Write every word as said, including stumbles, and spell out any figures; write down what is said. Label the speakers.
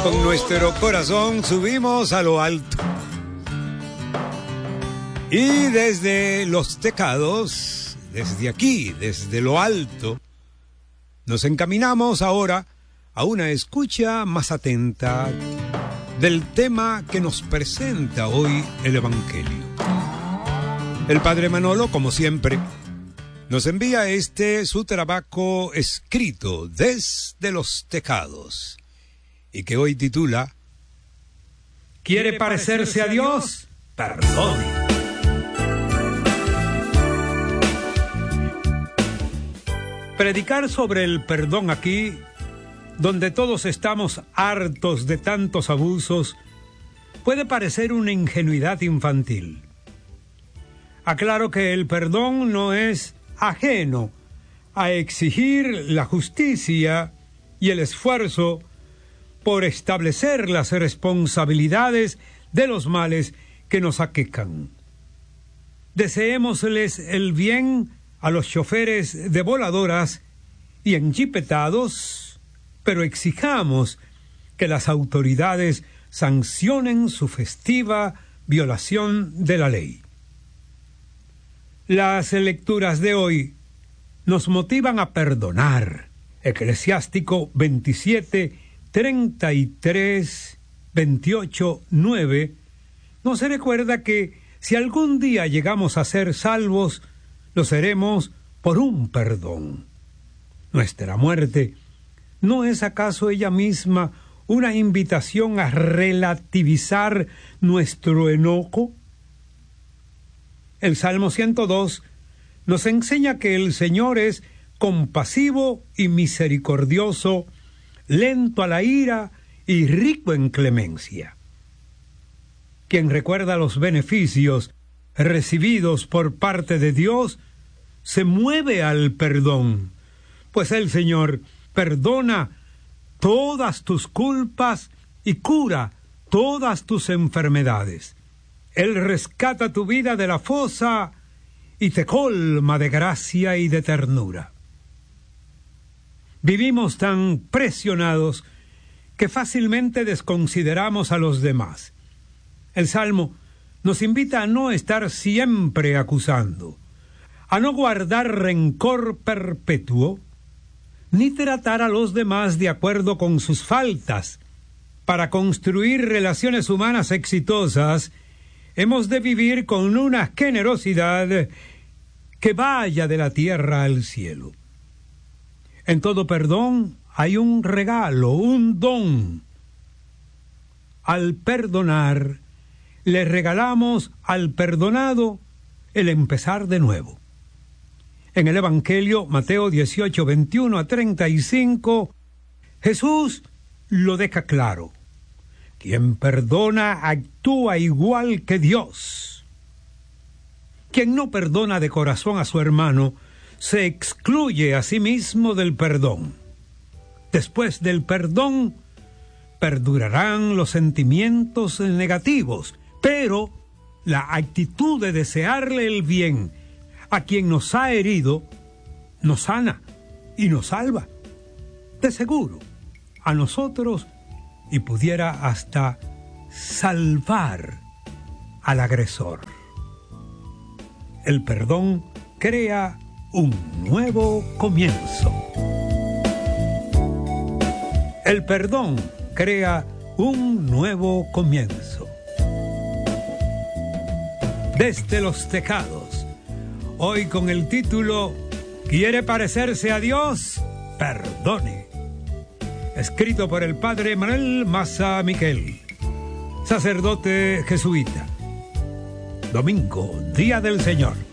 Speaker 1: Con nuestro corazón subimos a lo alto. Y desde Los Tecados, desde aquí, desde lo alto, nos encaminamos ahora a una escucha más atenta del tema que nos presenta hoy el Evangelio. El Padre Manolo, como siempre, nos envía este su trabajo escrito desde Los Tecados y que hoy titula ¿Quiere parecerse a Dios? Perdone. Predicar sobre el perdón aquí, donde todos estamos hartos de tantos abusos, puede parecer una ingenuidad infantil. Aclaro que el perdón no es ajeno a exigir la justicia y el esfuerzo por establecer las responsabilidades de los males que nos aquejan. Deseémosles el bien a los choferes de voladoras y enjipetados, pero exijamos que las autoridades sancionen su festiva violación de la ley. Las lecturas de hoy nos motivan a perdonar. Eclesiástico veintisiete, treinta y tres, veintiocho, nueve, nos recuerda que si algún día llegamos a ser salvos, lo seremos por un perdón. Nuestra muerte, ¿no es acaso ella misma una invitación a relativizar nuestro enojo? El Salmo ciento dos nos enseña que el Señor es compasivo y misericordioso, lento a la ira y rico en clemencia. Quien recuerda los beneficios recibidos por parte de Dios se mueve al perdón, pues el Señor perdona todas tus culpas y cura todas tus enfermedades. Él rescata tu vida de la fosa y te colma de gracia y de ternura. Vivimos tan presionados que fácilmente desconsideramos a los demás. El Salmo nos invita a no estar siempre acusando, a no guardar rencor perpetuo, ni tratar a los demás de acuerdo con sus faltas. Para construir relaciones humanas exitosas, hemos de vivir con una generosidad que vaya de la tierra al cielo. En todo perdón hay un regalo, un don. Al perdonar, le regalamos al perdonado el empezar de nuevo. En el Evangelio, Mateo dieciocho, veintiuno a treinta y cinco, Jesús lo deja claro. Quien perdona actúa igual que Dios. Quien no perdona de corazón a su hermano se excluye a sí mismo del perdón. Después del perdón, perdurarán los sentimientos negativos, pero la actitud de desearle el bien a quien nos ha herido nos sana y nos salva. De seguro, a nosotros y pudiera hasta salvar al agresor. El perdón crea un nuevo comienzo. El perdón crea un nuevo comienzo. Desde Los Tecados, hoy con el título ¿Quiere parecerse a Dios? Perdone. Escrito por el Padre Manuel Maza Miquel, sacerdote jesuita. Domingo, Día del Señor.